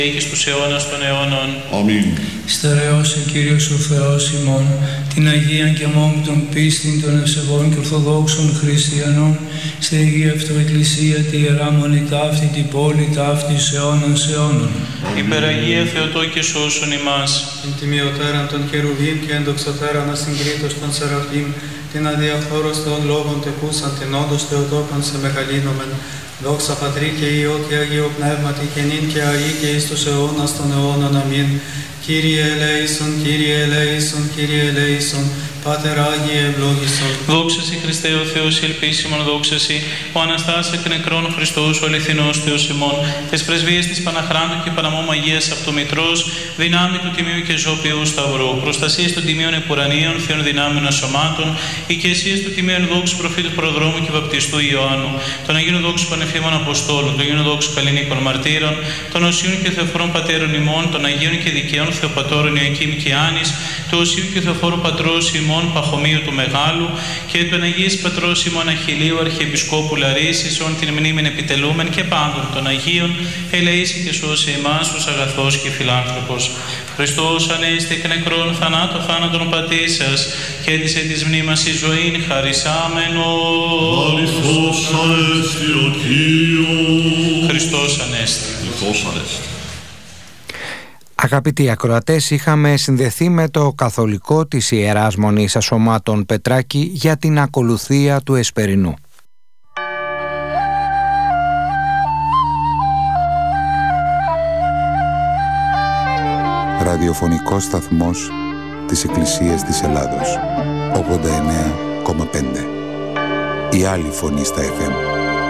και στους αιώνας των αιώνων. Αμήν. Στερεώσε Κύριος ο Θεός ημών, την Αγία και μόνη των πίστην των ευσεβών και ορθοδόξων χριστιανών, σε Αγία Αυτοεκκλησία τη Ιερά Μονή ταύτη, την πόλη ταύτη αιώνας αιώνων. Υπεραγία Θεοτό και σώσον ημάς. Την τιμιωτέραν των χερουβίμ και ενδοξωτέραν ασυγκρίτως των σεραφείμ, την αδιαφόρος των λόγων τεκούσαν, την όντως Θεοτόκον σε μεγαλύνομεν. Δόξα Πατρί και Υιό και Αγίο Πνεύματι και νυν και αεί και εις τους αιώνας των αιώνων. Αμήν. Κύριε ελέησον, Κύριε ελέησον, Κύριε ελέησον, Πάτερ Άγιε ευλόγησον. Δόξα Συ Χριστέ ο Θεός ελπίσιμον, δόξα Συ ο Αναστάς εκ νεκρών Χριστός ο αληθινός Θεός ημών, τες πρεσβείες της Παναχράντου και Παναμόμ Αγίας Αυτομητρός, δυνάμει του Τιμίου και Ζώπιου Σταυρού, προστασίες των Τιμίων Επουρανίων, Θεών δυνάμεων ασωμάτων, οικεσίες του Τιμίων δόξου Προφήτου Προδρόμου και Βαπτιστού Ιωάννου, των Αγίων δόξου Πανεφήμων Αποστόλων, των Αγίων δόξου Καλλινίκων Μαρτύρων, των Οσίων και Θεοφορών Πατέρων ημών, των Αγίων και Δικαίων Θεοπατώρων Ιωακήμ και Άνης, του Οσίου και Θεοφόρου Πατρός ημών Παχωμίου του Μεγάλου και του Αγίας Πατρός ημών Αχιλίου Αρχιεπισκόπου Λαρίσης, ον την μνήμην επιτελούμεν και πάντων των Αγίων, ελεήσει και σώσε εμάς τους αγαθός και φιλάνθρωπος. Χριστός ανέστη εκ νεκρών θανάτω θάνατον πατήσας και έτησε της μνήμας η ζωήν χαρισάμενος. Αληθώς ανέστη ο Κύριος. Χριστός ανέστη. Χριστός ανέστη. Αγαπητοί ακροατές, είχαμε συνδεθεί με το καθολικό της Ιεράς Μονής Ασωμάτων Πετράκη για την ακολουθία του Εσπερινού. Ραδιοφωνικός σταθμός της Εκκλησίας της Ελλάδος, 89,5. Η άλλη φωνή στα FM.